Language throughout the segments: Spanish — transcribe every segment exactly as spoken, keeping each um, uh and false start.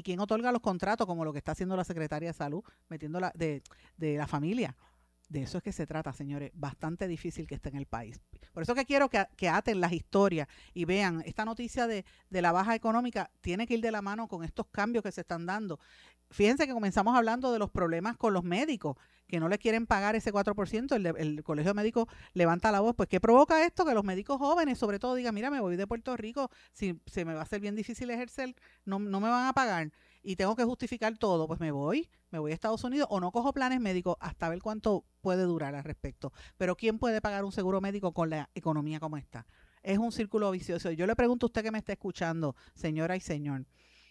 quién otorga los contratos, como lo que está haciendo la Secretaría de Salud, metiéndola de, de la familia. De eso es que se trata, señores. Bastante difícil que esté en el país. Por eso que quiero que, que aten las historias y vean, esta noticia de, de la baja económica tiene que ir de la mano con estos cambios que se están dando. Fíjense que comenzamos hablando de los problemas con los médicos, que no le quieren pagar ese cuatro por ciento, el, el Colegio Médico levanta la voz. Pues, ¿qué provoca esto? Que los médicos jóvenes, sobre todo, digan, mira, me voy de Puerto Rico, si se me va a hacer bien difícil ejercer, no, no me van a pagar y tengo que justificar todo, pues me voy, me voy a Estados Unidos o no cojo planes médicos hasta ver cuánto puede durar al respecto. Pero ¿quién puede pagar un seguro médico con la economía como está? Es un círculo vicioso. Yo le pregunto a usted que me está escuchando, señora y señor,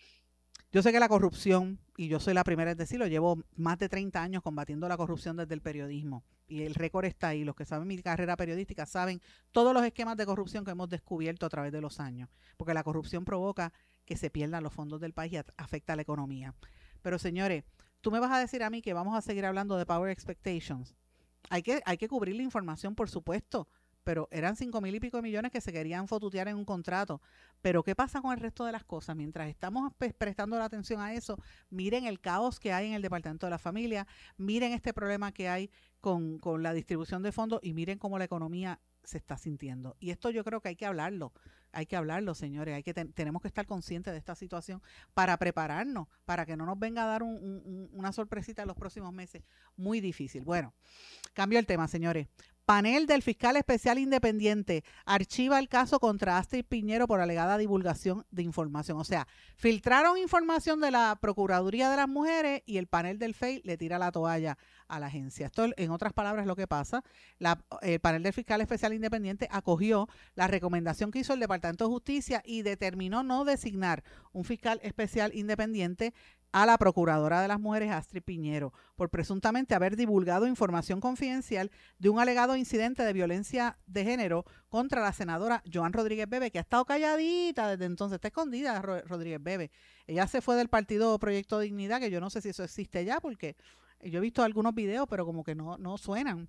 yo sé que la corrupción, y yo soy la primera en decirlo, llevo más de treinta años combatiendo la corrupción desde el periodismo. Y el récord está ahí. Los que saben mi carrera periodística saben todos los esquemas de corrupción que hemos descubierto a través de los años. Porque la corrupción provoca que se pierdan los fondos del país y afecta a la economía. Pero señores, tú me vas a decir a mí que vamos a seguir hablando de Power Expectations. Hay que, hay que cubrir la información, por supuesto, pero eran cinco mil y pico de millones que se querían fotutear en un contrato. Pero ¿qué pasa con el resto de las cosas? Mientras estamos prestando la atención a eso, miren el caos que hay en el Departamento de la Familia, miren este problema que hay con, con la distribución de fondos y miren cómo la economía se está sintiendo. Y esto yo creo que hay que hablarlo, hay que hablarlo, señores, hay que ten, tenemos que estar conscientes de esta situación para prepararnos, para que no nos venga a dar un, un, una sorpresita en los próximos meses. Muy difícil. Bueno, cambio el tema, señores. Panel del fiscal especial independiente archiva el caso contra Astrid Piñero por alegada divulgación de información. O sea, filtraron información de la Procuraduría de las Mujeres y el panel del F E I le tira la toalla a la agencia. Esto, en otras palabras, es lo que pasa. La, el panel del fiscal especial independiente acogió la recomendación que hizo el Departamento de Justicia y determinó no designar un fiscal especial independiente a la Procuradora de las Mujeres, Astrid Piñero, por presuntamente haber divulgado información confidencial de un alegado incidente de violencia de género contra la senadora Joan Rodríguez Bebe, que ha estado calladita desde entonces, está escondida Rodríguez Bebe. Ella se fue del partido Proyecto Dignidad, que yo no sé si eso existe ya, porque yo he visto algunos videos, pero como que no, no suenan.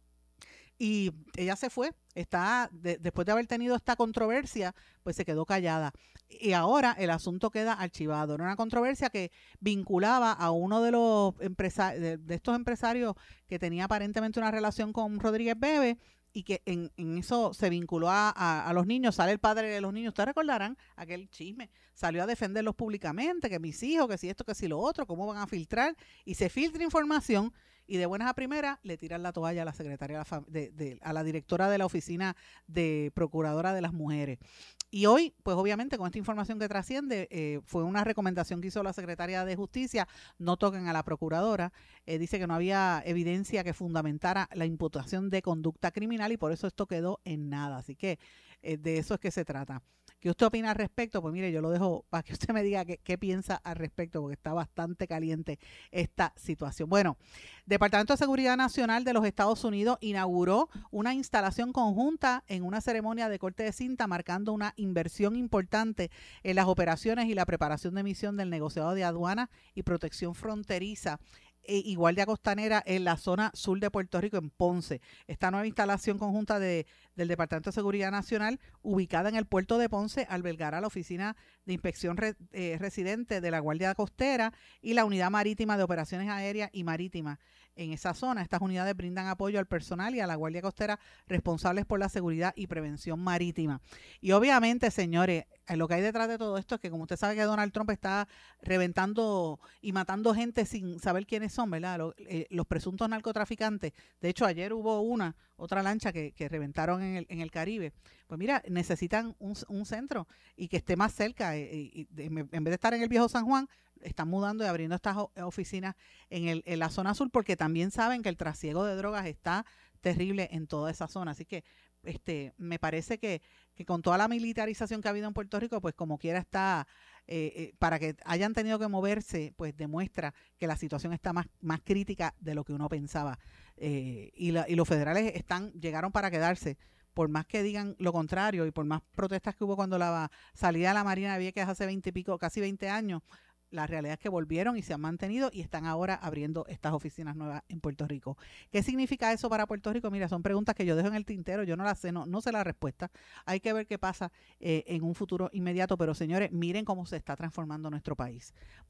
Y ella se fue, está de, después de haber tenido esta controversia, pues se quedó callada. Y ahora el asunto queda archivado. Era una controversia que vinculaba a uno de los empresarios, de, de estos empresarios que tenía aparentemente una relación con Rodríguez Bebe, y que en, en eso se vinculó a, a, a los niños. Sale el padre de los niños, ustedes recordarán aquel chisme, salió a defenderlos públicamente, que mis hijos, que si esto, que si lo otro, cómo van a filtrar, y se filtra información y de buenas a primeras le tiran la toalla a la secretaria, de, de, a la directora de la oficina de Procuradora de las Mujeres. Y hoy, pues obviamente con esta información que trasciende, eh, fue una recomendación que hizo la Secretaría de Justicia, no toquen a la Procuradora, eh, dice que no había evidencia que fundamentara la imputación de conducta criminal y por eso esto quedó en nada. Así que eh, de eso es que se trata. ¿Qué usted opina al respecto? Pues mire, yo lo dejo para que usted me diga qué, qué piensa al respecto, porque está bastante caliente esta situación. Bueno, Departamento de Seguridad Nacional de los Estados Unidos inauguró una instalación conjunta en una ceremonia de corte de cinta, marcando una inversión importante en las operaciones y la preparación de misión del negociado de aduana y protección fronteriza y Guardia Costanera en la zona sur de Puerto Rico, en Ponce. Esta nueva instalación conjunta de, del Departamento de Seguridad Nacional, ubicada en el puerto de Ponce, albergará la Oficina de Inspección Re, eh, Residente de la Guardia Costera y la Unidad Marítima de Operaciones Aéreas y Marítimas. En esa zona, estas unidades brindan apoyo al personal y a la Guardia Costera responsables por la seguridad y prevención marítima. Y obviamente, señores, lo que hay detrás de todo esto es que, como usted sabe que Donald Trump está reventando y matando gente sin saber quiénes son, ¿verdad? Los, eh, los presuntos narcotraficantes. De hecho, ayer hubo una, otra lancha que, que reventaron en el, en el Caribe. Pues mira, necesitan un, un centro y que esté más cerca. Eh, y, y, en vez de estar en el viejo San Juan, están mudando y abriendo estas oficinas en, el, en la zona sur, porque también saben que el trasiego de drogas está terrible en toda esa zona. Así que este me parece que, que con toda la militarización que ha habido en Puerto Rico, pues como quiera está, eh, eh, para que hayan tenido que moverse, pues demuestra que la situación está más, más crítica de lo que uno pensaba. Eh, y, la, y los federales están llegaron para quedarse, por más que digan lo contrario y por más protestas que hubo cuando la salida de la Marina de Vieques hace veinte y pico, casi veinte años, la realidad es que volvieron y se han mantenido y están ahora abriendo estas oficinas nuevas en Puerto Rico. ¿Qué significa eso para Puerto Rico? Mira, son preguntas que yo dejo en el tintero, yo no las sé, no, no sé la respuesta. Hay que ver qué pasa eh, en un futuro inmediato, pero señores, miren cómo se está transformando nuestro país.